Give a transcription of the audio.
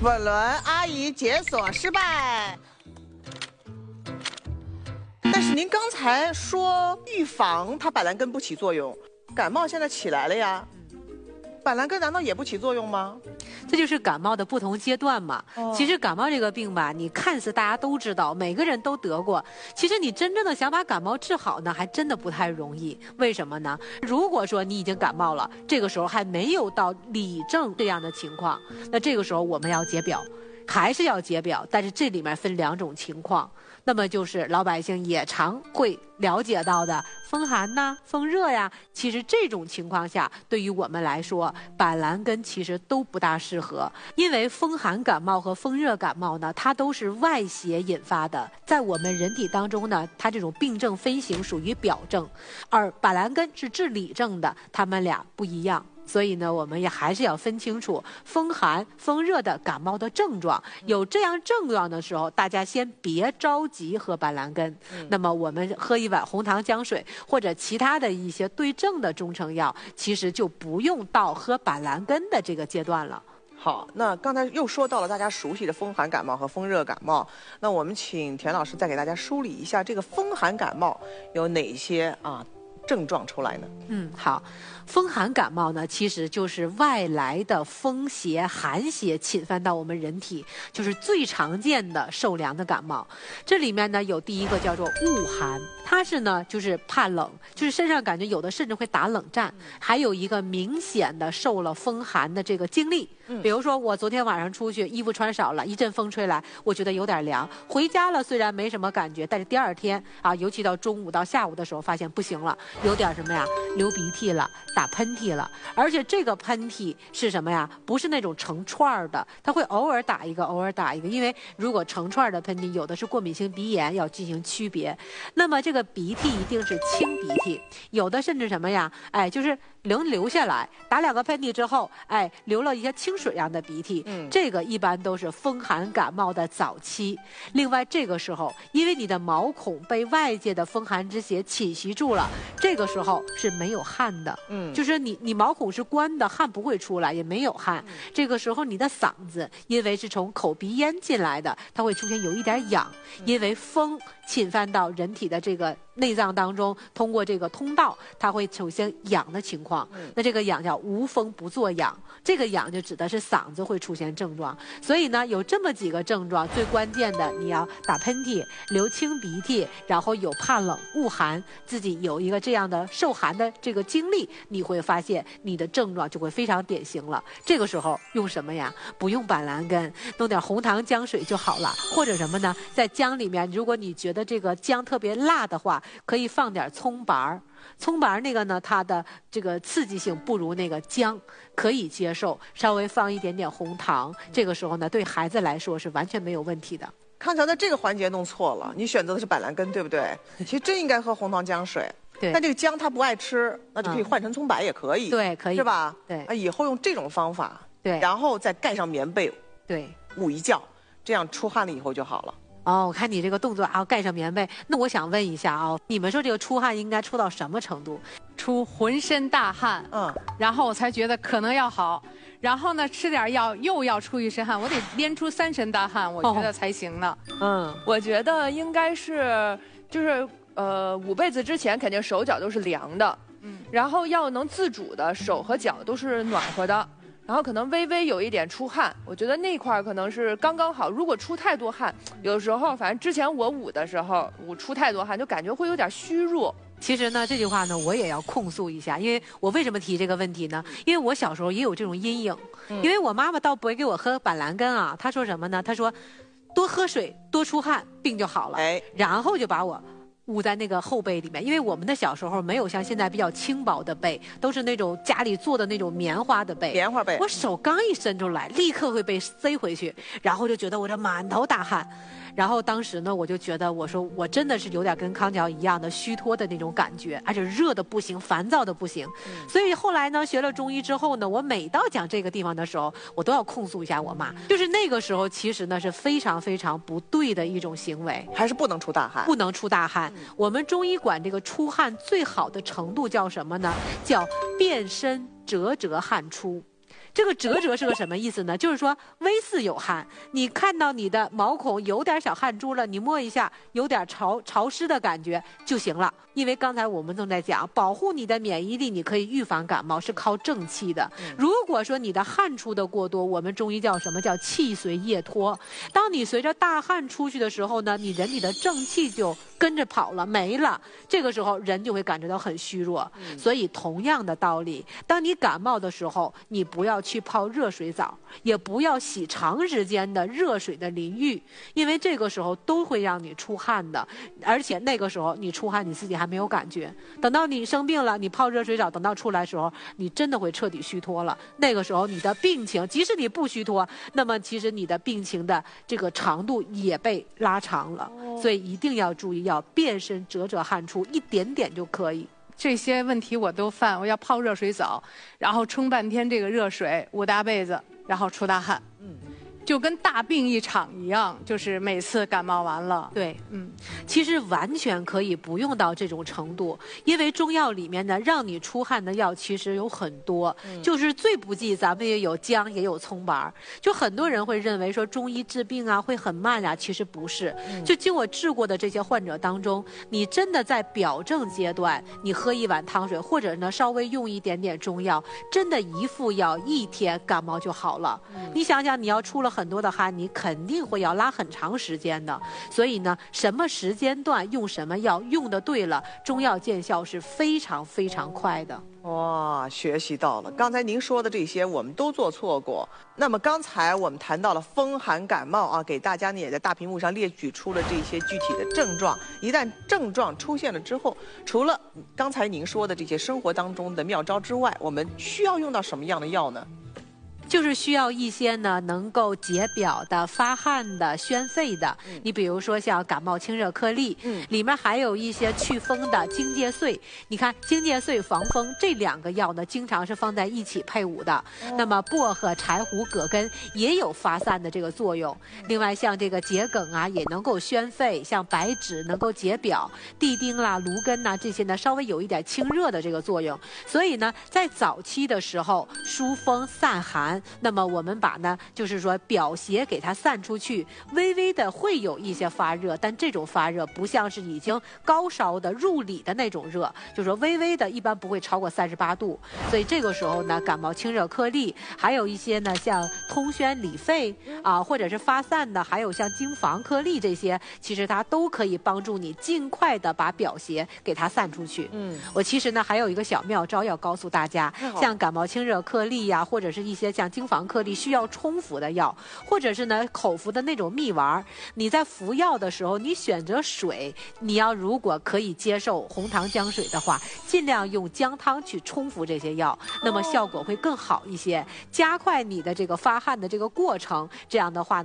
稳轮阿姨解锁失败。但是您刚才说预防它板蓝根不起作用，感冒现在起来了呀，板蓝根难道也不起作用吗？ 这就是感冒的不同阶段嘛。其实感冒这个病吧，你看似大家都知道，每个人都得过，其实你真正的想把感冒治好呢，还真的不太容易。为什么呢？如果说你已经感冒了，这个时候还没有到里症这样的情况，那这个时候我们要解表，还是要解表，但是这里面分两种情况。那么就是老百姓也常会了解到的风寒呐、风热呀，其实这种情况下，对于我们来说，板蓝根其实都不大适合，因为风寒感冒和风热感冒呢，它都是外邪引发的，在我们人体当中呢，它这种病症分型属于表症，而板蓝根是治里症的，它们俩不一样。所以呢，我们也还是要分清楚风寒、风热的感冒的症状。有这样症状的时候，大家先别着急喝板蓝根。那么我们喝一碗红糖姜水或者其他的一些对症的中成药，其实就不用到喝板蓝根的这个阶段了。 好，那刚才又说到了大家熟悉的风寒感冒和风热感冒，那我们请田老师再给大家梳理一下这个风寒感冒有哪些症状出来呢？ 好，风寒感冒呢，其实就是外来的风邪、寒邪侵犯到我们人体，就是最常见的受凉的感冒。这里面呢，有第一个叫做恶寒，它是呢就是怕冷，就是身上感觉有的甚至会打冷战，还有一个明显的受了风寒的这个经历。比如说我昨天晚上出去，衣服穿少了，一阵风吹来，我觉得有点凉，回家了虽然没什么感觉，但是第二天尤其到中午到下午的时候，发现不行了，有点什么呀，流鼻涕了，打喷嚏了，而且这个喷嚏是什么呀？不是那种成串的，它会偶尔打一个，偶尔打一个，因为如果成串的喷嚏，有的是过敏性鼻炎，要进行区别。那么这个鼻涕一定是清鼻涕，有的甚至什么呀？就是能流下来，打两个喷嚏之后，流了一些清水样的鼻涕，这个一般都是风寒感冒的早期。另外这个时候，因为你的毛孔被外界的风寒之邪侵袭住了，这个时候是没有汗的，就是你毛孔是关的，汗不会出来，也没有汗。这个时候你的嗓子因为是从口鼻咽进来的，它会出现有一点痒，因为风侵犯到人体的这个内脏当中，通过这个通道，它会出现痒的情况。那这个痒叫无风不作痒，这个痒就指的是嗓子会出现症状。所以呢，有这么几个症状，最关键的你要打喷嚏、流清鼻涕，然后有怕冷、恶寒，自己有一个这样的受寒的这个经历，你会发现你的症状就会非常典型了。这个时候用什么呀？不用板蓝根，弄点红糖姜水就好了。或者什么呢？在姜里面，如果你觉得这个姜特别辣的话，可以放点葱白儿。葱白那个呢，它的这个刺激性不如那个姜，可以接受，稍微放一点点红糖，这个时候呢，对孩子来说是完全没有问题的。 康桥在这个环节弄错了，你选择的是板蓝根，对不对？其实真应该喝红糖姜水。 对， 但这个姜他不爱吃，那就可以换成葱白也可以。 对，可以， 是吧？ 对， 以后用这种方法， 对， 然后再盖上棉被， 对， 捂一觉，这样出汗了以后就好了。 我看你这个动作盖上棉被，那我想问一下你们说这个出汗应该出到什么程度？ 出浑身大汗，然后我才觉得可能要好，然后呢吃点药又要出一身汗，我得连出3身大汗，我觉得才行呢。 我觉得应该是就是捂被子之前肯定手脚都是凉的，然后要能自主的手和脚都是暖和的。然后可能微微有一点出汗，我觉得那块可能是刚刚好。如果出太多汗，有时候反正之前我捂的时候，捂出太多汗，就感觉会有点虚弱。 其实呢，这句话呢，我也要控诉一下，因为我为什么提这个问题呢？因为我小时候也有这种阴影，因为我妈妈倒不会给我喝板蓝根她说什么呢？她说多喝水，多出汗，病就好了。然后就把我捂在那个厚被里面，因为我们的小时候没有像现在比较轻薄的被，都是那种家里做的那种棉花的被。 棉花被， 我手刚一伸出来，立刻会被塞回去，然后就觉得我这满头大汗。然后当时呢，我就觉得，我说我真的是有点跟康桥一样的虚脱的那种感觉，而且热的不行，烦躁的不行。所以后来呢，学了中医之后呢，我每到讲这个地方的时候，我都要控诉一下我妈。就是那个时候，其实呢是非常非常不对的一种行为， 还是不能出大汗， 不能出大汗。我们中医管这个出汗最好的程度叫什么呢？叫遍身折汗出。 这个折折是个什么意思呢？就是说微似有汗，你看到你的毛孔有点小汗珠了，你摸一下有点潮湿的感觉就行了。因为刚才我们正在讲保护你的免疫力，你可以预防感冒是靠正气的。如果说你的汗出的过多，我们中医叫什么叫气随液脱。当你随着大汗出去的时候呢，你人体的正气就跟着跑了没了，这个时候人就会感觉到很虚弱。所以同样的道理，当你感冒的时候，你不要去泡热水澡，也不要洗长时间的热水的淋浴，因为这个时候都会让你出汗的，而且那个时候你出汗你自己还没有感觉，等到你生病了，你泡热水澡，等到出来的时候，你真的会彻底虚脱了。那个时候你的病情，即使你不虚脱，那么其实你的病情的这个长度也被拉长了。所以一定要注意，要遍身折折汗出，一点点就可以。 这些问题我都犯，我要泡热水澡，然后冲半天这个热水，捂大被子，然后出大汗。就跟大病一场一样，就是每次感冒完了。 对，其实完全可以不用到这种程度，因为中药里面呢，让你出汗的药其实有很多，就是最不济咱们也有姜，也有葱白。就很多人会认为说中医治病啊会很慢啊，其实不是。就经我治过的这些患者当中，你真的在表症阶段，你喝一碗汤水，或者呢稍微用一点点中药，真的一副药1天感冒就好了。你想想，你要出了很多的汗，你肯定会要拉很长时间的。所以呢，什么时间段用什么药，用的对了，中药见效是非常非常快的。 哇，学习到了！刚才您说的这些我们都做错过。那么刚才我们谈到了风寒感冒啊，给大家呢也在大屏幕上列举出了这些具体的症状。一旦症状出现了之后，除了刚才您说的这些生活当中的妙招之外，我们需要用到什么样的药呢？ 就是需要一些呢能够解表的、发汗的、宣肺的。你比如说像感冒清热颗粒，里面还有一些祛风的荆芥穗。你看荆芥穗、防风这2个药呢，经常是放在一起配伍的。那么薄荷、柴胡、葛根也有发散的这个作用。另外像这个桔梗啊，也能够宣肺；像白芷能够解表，地丁啦、芦根呐这些呢，稍微有一点清热的这个作用。所以呢，在早期的时候疏风散寒。那么我们把呢，就是说表邪给它散出去，微微的会有一些发热，但这种发热不像是已经高烧的入里的那种热，就是说微微的，一般不会超过38度。所以这个时候呢，感冒清热颗粒，还有一些呢像通宣理肺啊，或者是发散的，还有像荆防颗粒这些，其实它都可以帮助你尽快的把表邪给它散出去。我其实呢还有一个小妙招要告诉大家，像感冒清热颗粒呀，或者是一些像荆防颗粒需要冲服的药，或者是呢口服的那种蜜丸，你在服药的时候，你选择水，你要如果可以接受红糖姜水的话，尽量用姜汤去冲服这些药，那么效果会更好一些，加快你的这个发汗的这个过程。这样的话